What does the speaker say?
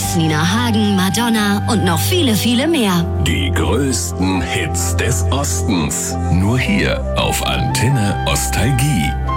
Prince, Nina Hagen, Madonna und noch viele, viele mehr. Die größten Hits des Ostens. Nur hier auf Antenne Ostalgie.